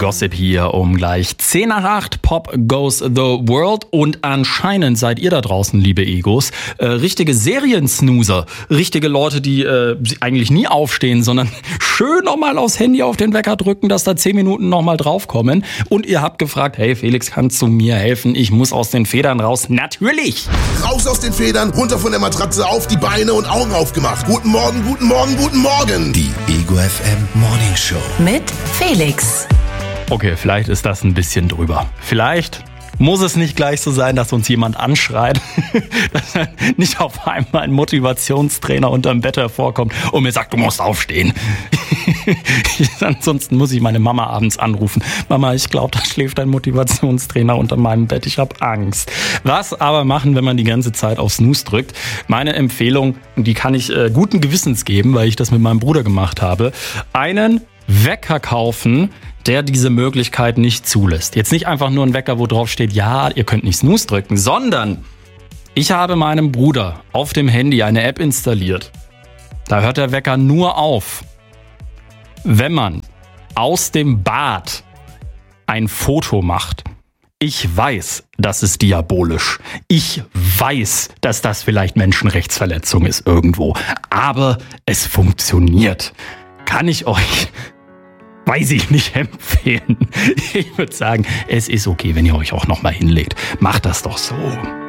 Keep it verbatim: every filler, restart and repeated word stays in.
Gossip hier um gleich zehn nach acht. Pop goes the world. Und anscheinend seid ihr da draußen, liebe Egos, äh, richtige Seriensnoozer. Richtige Leute, die äh, eigentlich nie aufstehen, sondern schön nochmal aufs Handy auf den Wecker drücken, dass da zehn Minuten nochmal draufkommen. Und ihr habt gefragt, hey Felix, kannst du mir helfen? Ich muss aus den Federn raus. Natürlich! Raus aus den Federn, runter von der Matratze, auf die Beine und Augen aufgemacht. Guten Morgen, guten Morgen, guten Morgen. Die Ego F M Morning Show. Mit Felix. Okay, vielleicht ist das ein bisschen drüber. Vielleicht muss es nicht gleich so sein, dass uns jemand anschreit, dass nicht auf einmal ein Motivationstrainer unterm Bett hervorkommt und mir sagt, du musst aufstehen. Ansonsten muss ich meine Mama abends anrufen. Mama, ich glaube, da schläft ein Motivationstrainer unter meinem Bett. Ich habe Angst. Was aber machen, wenn man die ganze Zeit auf Snooze drückt? Meine Empfehlung, die kann ich äh, guten Gewissens geben, weil ich das mit meinem Bruder gemacht habe. Einen Wecker kaufen, der diese Möglichkeit nicht zulässt. Jetzt nicht einfach nur ein Wecker, wo drauf steht, ja, ihr könnt nicht Snooze drücken, sondern ich habe meinem Bruder auf dem Handy eine App installiert. Da hört der Wecker nur auf, wenn man aus dem Bad ein Foto macht. Ich weiß, das ist diabolisch. Ich weiß, dass das vielleicht Menschenrechtsverletzung ist irgendwo. Aber es funktioniert. Kann ich euch, weiß ich nicht, empfehlen. Ich würde sagen, es ist okay, wenn ihr euch auch nochmal hinlegt. Macht das doch so.